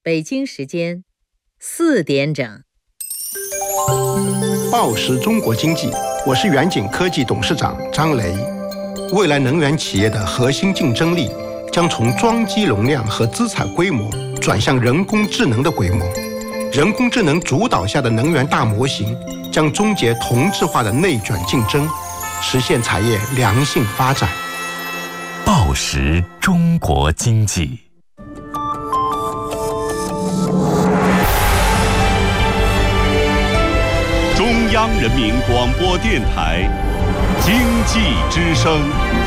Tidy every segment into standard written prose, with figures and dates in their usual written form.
北京时间4点整。 报时中国经济，我是远景科技董事长张雷。未来能源企业的核心竞争力将从装机容量和资产规模转向人工智能的规模。人工智能主导下的能源大模型将终结同质化的内卷竞争，实现产业良性发展。 报时中国经济。 中央人民广播电台经济之声。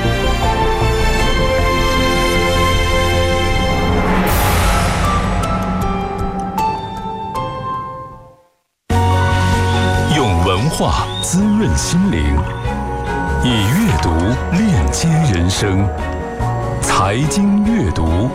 用文化滋润心灵，以阅读链接人生。财经阅读，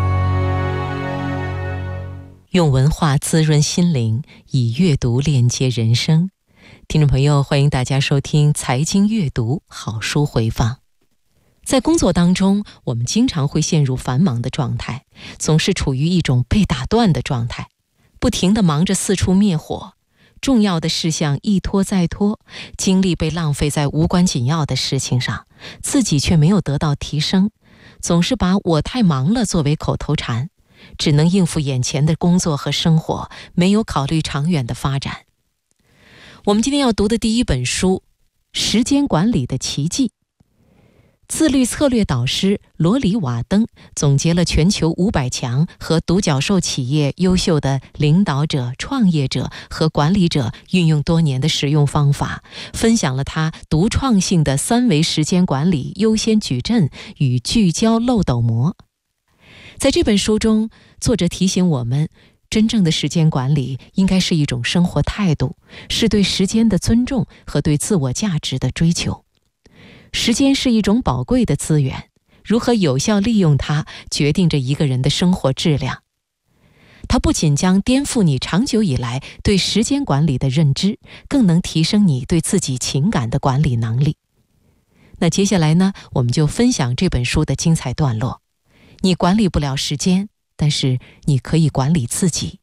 用文化滋润心灵，以阅读链接人生。听众朋友，欢迎大家收听财经阅读好书回放。在工作当中，我们经常会陷入繁忙的状态，总是处于一种被打断的状态，不停地忙着四处灭火，重要的事项一拖再拖，精力被浪费在无关紧要的事情上，自己却没有得到提升，总是把我太忙了作为口头禅，只能应付眼前的工作和生活，没有考虑长远的发展。我们今天要读的第一本书《时间管理的奇迹》，自律策略导师罗里瓦登总结了全球500强和独角兽企业优秀的领导者、创业者和管理者运用多年的实用方法，分享了他独创性的3维时间管理优先矩阵与聚焦漏斗膜。在这本书中，作者提醒我们，真正的时间管理应该是一种生活态度，是对时间的尊重和对自我价值的追求。时间是一种宝贵的资源，如何有效利用它，决定着一个人的生活质量。它不仅将颠覆你长久以来对时间管理的认知，更能提升你对自己情感的管理能力。那接下来呢，我们就分享这本书的精彩段落。你管理不了时间，但是你可以管理自己。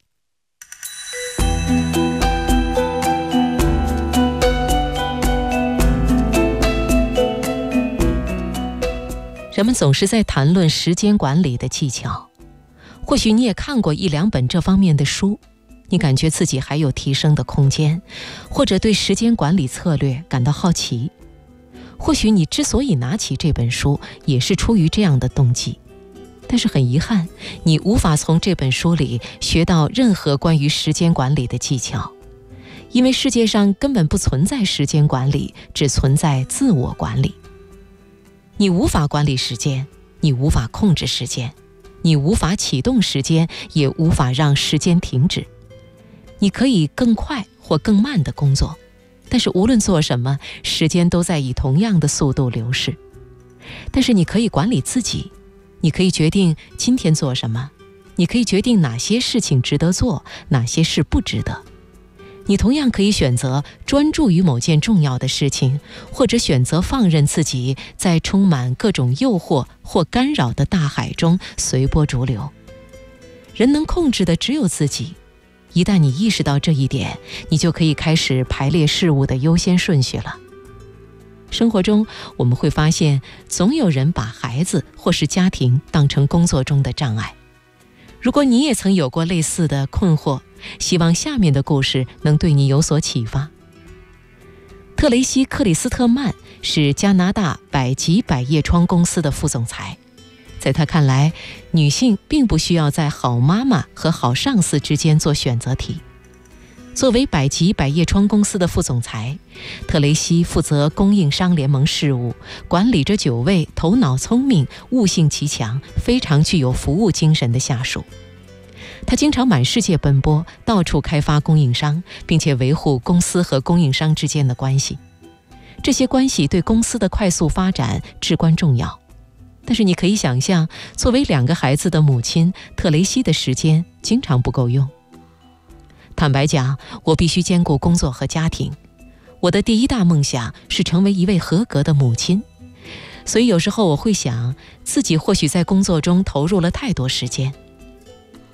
人们总是在谈论时间管理的技巧，或许你也看过1、2本这方面的书，你感觉自己还有提升的空间，或者对时间管理策略感到好奇。或许你之所以拿起这本书，也是出于这样的动机。但是很遗憾，你无法从这本书里学到任何关于时间管理的技巧，因为世界上根本不存在时间管理，只存在自我管理。你无法管理时间，你无法控制时间，你无法启动时间，也无法让时间停止。你可以更快或更慢地工作，但是无论做什么，时间都在以同样的速度流逝。但是你可以管理自己，你可以决定今天做什么，你可以决定哪些事情值得做，哪些事不值得。你同样可以选择专注于某件重要的事情，或者选择放任自己在充满各种诱惑或干扰的大海中随波逐流。人能控制的只有自己，一旦你意识到这一点，你就可以开始排列事物的优先顺序了。生活中我们会发现，总有人把孩子或是家庭当成工作中的障碍。如果你也曾有过类似的困惑，希望下面的故事能对你有所启发。特雷西·克里斯特曼是加拿大百吉百叶窗公司的副总裁。在他看来，女性并不需要在好妈妈和好上司之间做选择题。作为百吉百叶窗公司的副总裁，特雷西负责供应商联盟事务，管理着9位头脑聪明、悟性极强、非常具有服务精神的下属。他经常满世界奔波，到处开发供应商，并且维护公司和供应商之间的关系。这些关系对公司的快速发展至关重要。但是你可以想象，作为2个孩子的母亲，特雷西的时间经常不够用。坦白讲，我必须兼顾工作和家庭。我的第一大梦想是成为一位合格的母亲。所以有时候我会想，自己或许在工作中投入了太多时间，